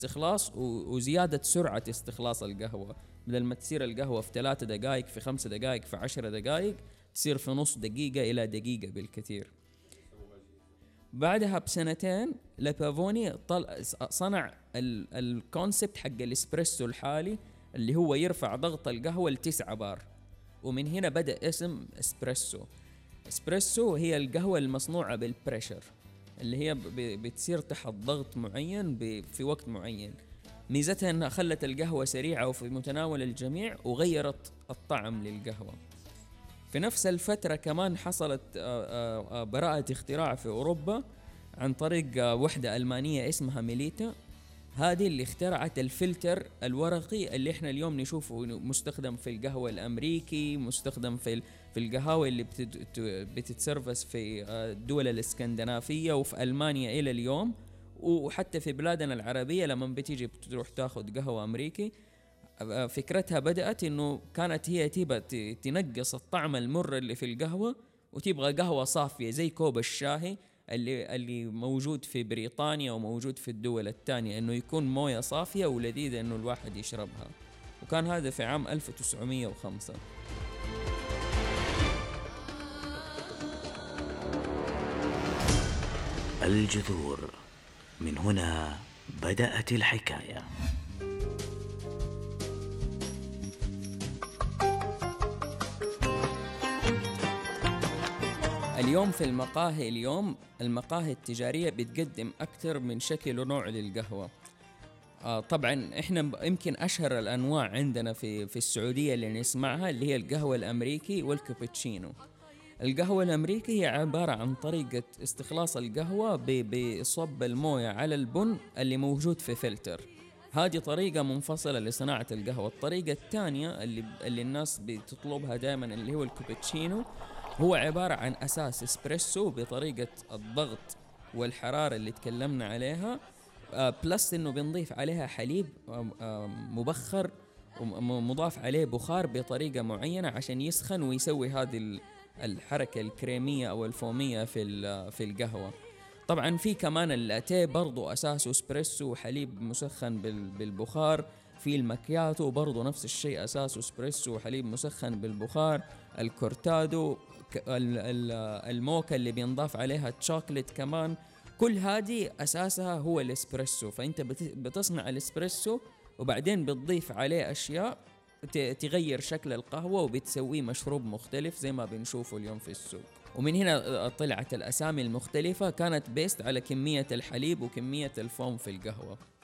استخلاص وزيادة سرعة استخلاص القهوة. بدل ما تصير القهوة في 3 دقائق، في 5 دقائق، في 10 دقائق، تصير في نص دقيقة إلى دقيقة بالكثير. بعدها بسنتين لابافوني صنع الكونسبت حق الاسبريسو الحالي، اللي هو يرفع ضغط القهوة ل9 بار، ومن هنا بدأ اسم اسبريسو. اسبريسو هي القهوة المصنوعة بالبريشر، اللي هي بتصير تحت ضغط معين في وقت معين. ميزتها انها خلت القهوة سريعة وفي متناول الجميع، وغيرت الطعم للقهوة. في نفس الفترة كمان حصلت براءة اختراع في أوروبا عن طريق وحدة ألمانية اسمها ميليتا. هذه اللي اخترعت الفلتر الورقي اللي احنا اليوم نشوفه مستخدم في القهوة الأمريكي، مستخدم في القهاوي اللي بتتسرفس في الدول الاسكندنافية وفي ألمانيا إلى اليوم، وحتى في بلادنا العربية لما بتيجي بتروح تاخد قهوة أمريكي. فكرتها بدأت إنه كانت هي تبغى تنقص الطعم المر اللي في القهوة، وتبغى قهوة صافية زي كوب الشاهي اللي موجود في بريطانيا وموجود في الدول الثانية، إنه يكون موية صافية ولذيذة إنه الواحد يشربها. وكان هذا في عام 1905. الجذور، من هنا بدأت الحكاية. اليوم في المقاهي، المقاهي التجارية بتقدم أكثر من شكل ونوع للقهوة. طبعا احنا يمكن أشهر الأنواع عندنا في السعودية اللي نسمعها اللي هي القهوة الأمريكي والكابتشينو. القهوة الأمريكي هي عبارة عن طريقة استخلاص القهوة بصب الموية على البن اللي موجود في فلتر. هذه طريقة منفصلة لصناعة القهوة. الطريقة الثانية اللي الناس بتطلبها دائما اللي هو الكابتشينو، هو عبارة عن أساس إسبريسو بطريقة الضغط والحرارة اللي تكلمنا عليها، بلس إنه بنضيف عليها حليب مبخر ومضاف عليه بخار بطريقة معينة عشان يسخن ويسوي هذه الحركة الكريمية أو الفومية في القهوة. طبعا في كمان اللاتيه برضو أساسه إسبريسو وحليب مسخن بالبخار. في المكياتو برضو نفس الشيء، أساسه إسبريسو وحليب مسخن بالبخار. الكورتادو، الموكا اللي بينضاف عليها الشوكليت كمان، كل هذه أساسها هو الإسبريسو. فأنت بتصنع الإسبريسو وبعدين بتضيف عليه أشياء تغير شكل القهوة وبتسويه مشروب مختلف زي ما بنشوفه اليوم في السوق. ومن هنا طلعت الأسامي المختلفة، كانت بيست على كمية الحليب وكمية الفوم في القهوة.